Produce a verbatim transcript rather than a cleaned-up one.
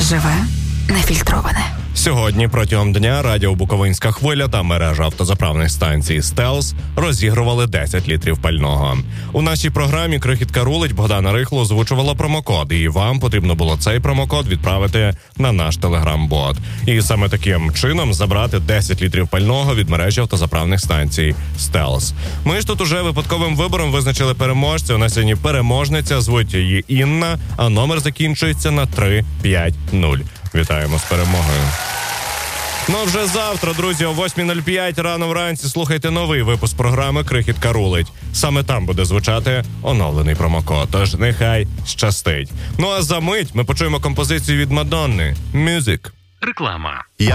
Живе, нефільтроване. Сьогодні протягом дня радіо «Буковинська хвиля» та мережа автозаправних станцій «Стелс» розігрували десять літрів пального. У нашій програмі «Крихітка рулить» Богдана Рихло озвучувала промокод, і вам потрібно було цей промокод відправити на наш телеграм-бот. І саме таким чином забрати десять літрів пального від мережі автозаправних станцій «Стелс». Ми ж тут уже випадковим вибором визначили переможця. У нас сьогодні переможниця, звуть її Інна, а номер закінчується на три п'ять нуль. Вітаємо з перемогою. Ну, вже завтра, друзі, о восьма нуль п'ять рано вранці слухайте новий випуск програми «Крихітка рулить». Саме там буде звучати оновлений промокод, тож нехай щастить. Ну, а за мить ми почуємо композицію від Мадонни «Music». Реклама.